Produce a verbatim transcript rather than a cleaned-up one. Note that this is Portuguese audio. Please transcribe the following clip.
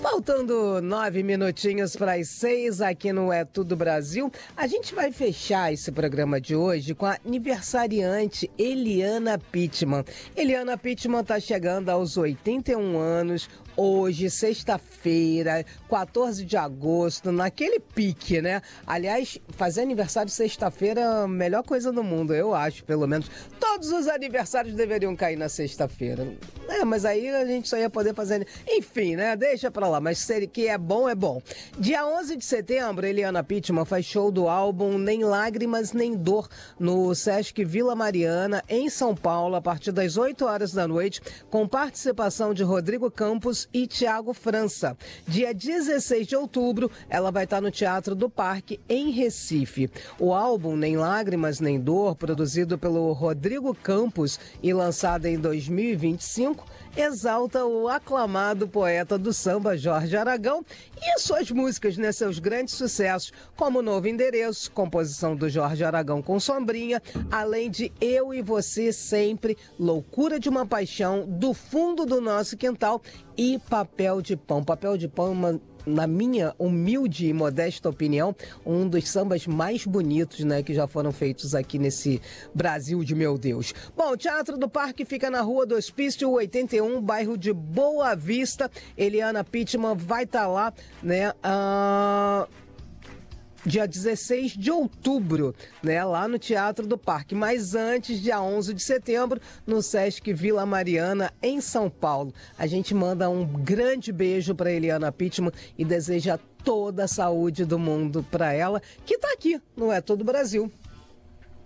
Faltando nove minutinhos para as seis aqui no É Tudo Brasil, a gente vai fechar esse programa de hoje com a aniversariante Eliana Pittman. Eliana Pittman está chegando aos oitenta e um anos, hoje, sexta-feira, quatorze de agosto, naquele pique, né? Aliás, fazer aniversário sexta-feira é a melhor coisa do mundo, eu acho, pelo menos. Todos os aniversários deveriam cair na sexta-feira. É, mas aí a gente só ia poder fazer... Enfim, né? Deixa pra lá, mas se que é bom, é bom. Dia onze de setembro, Eliana Pittman faz show do álbum Nem Lágrimas Nem Dor no Sesc Vila Mariana, em São Paulo, a partir das oito horas da noite, com participação de Rodrigo Campos e Tiago França. Dia dezesseis de outubro, ela vai estar no Teatro do Parque, em Recife. O álbum Nem Lágrimas Nem Dor, produzido pelo Rodrigo Campos e lançado em dois mil e vinte e cinco, exalta o aclamado poeta do samba Jorge Aragão e suas músicas, né, seus grandes sucessos, como Novo Endereço, composição do Jorge Aragão com Sombrinha, além de Eu e Você Sempre, Loucura de uma Paixão, Do Fundo do Nosso Quintal e Papel de Pão. Papel de Pão é uma, na minha humilde e modesta opinião, um dos sambas mais bonitos, né, que já foram feitos aqui nesse Brasil de meu Deus. Bom, o Teatro do Parque fica na Rua do Hospício oitenta e um, bairro de Boa Vista. Eliana Pittman vai estar lá, né, uh... dia dezesseis de outubro, né, lá no Teatro do Parque. Mas antes, dia onze de setembro, no Sesc Vila Mariana, em São Paulo. A gente manda um grande beijo para Eliana Pittman e deseja toda a saúde do mundo para ela, que está aqui no É Tudo Brasil.